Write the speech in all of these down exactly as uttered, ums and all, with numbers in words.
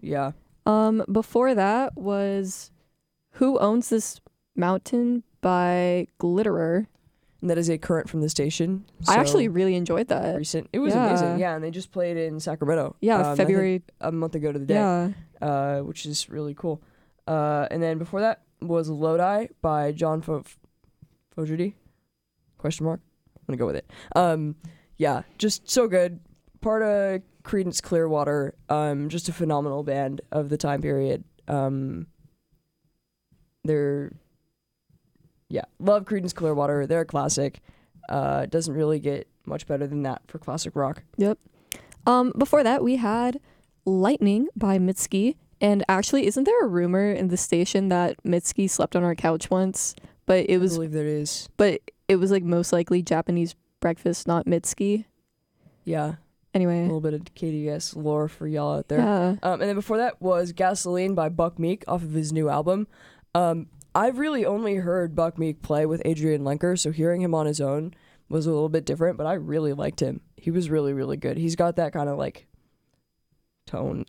Yeah. Um, before that was Who Owns This Mountain by Glitterer. And that is a current from the station. I so actually really enjoyed that. recent. It was Yeah. amazing. Yeah, and they just played in Sacramento. Yeah, um, I think February. a month ago to the day. Yeah. Uh, which is really cool. Uh, and then before that was Lodi by John Fo- Fogerty? Question mark? I'm gonna go with it. Um, yeah, just so good. Part of Creedence Clearwater. Um, just a phenomenal band of the time period. Um, they're yeah, love Creedence Clearwater. They're a classic. Uh, doesn't really get much better than that for classic rock. Yep. Um, before that, we had Lightning by Mitski. And actually, isn't there a rumor in the station that Mitski slept on our couch once? But it was, I believe there is. but it was like most likely Japanese breakfast, not Mitski. Yeah, a Anyway. little bit of K D S lore for y'all out there. Yeah. Um, and then before that was Gasoline by Buck Meek off of his new album. Um, I've really only heard Buck Meek play with Adrian Lenker, so hearing him on his own was a little bit different, but I really liked him. He was really, really good. He's got that kind of like tone.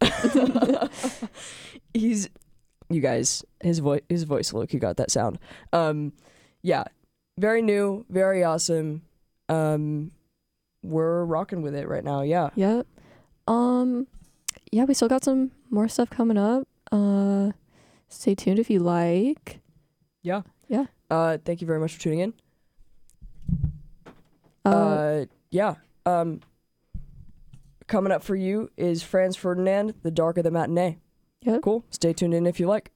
He's, you guys, his voice, his voice look, he got that sound. Um, yeah, very new, very awesome. Um, we're rocking with it right now. Yeah. Yep. Um, yeah, we still got some more stuff coming up. Uh, stay tuned if you like. Yeah. Yeah. Uh, thank you very much for tuning in. Uh, Uh, yeah. Um, coming up for you is Franz Ferdinand, The Dark of the Matinee. Yep. Cool. Stay tuned in if you like.